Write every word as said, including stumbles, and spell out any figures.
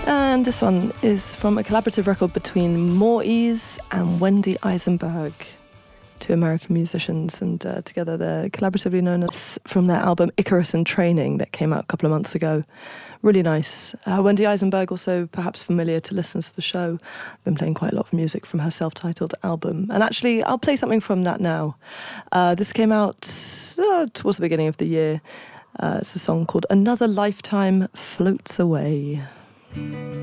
And this one is from a collaborative record between Moreys and Wendy Eisenberg, two American musicians, and uh, together they're collaboratively known as from their album Icarus in Training that came out a couple of months ago. Really nice. Uh, Wendy Eisenberg, also perhaps familiar to listeners to the show, been playing quite a lot of music from her self-titled album. And actually, I'll play something from that now. Uh, this came out uh, towards the beginning of the year. Uh, it's a song called Another Lifetime Floats Away.